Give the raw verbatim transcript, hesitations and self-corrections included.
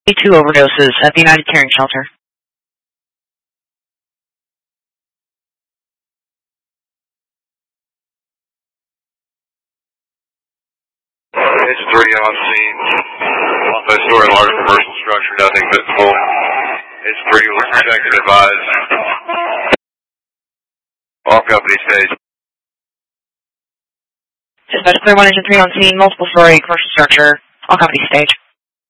Two overdoses at the United Caring Shelter. It's three on scene. Multi-story large commercial structure, nothing visible. It's three, check and advise. All company stage. Dispatch clear one engine three on scene, multiple story commercial structure, all company stage.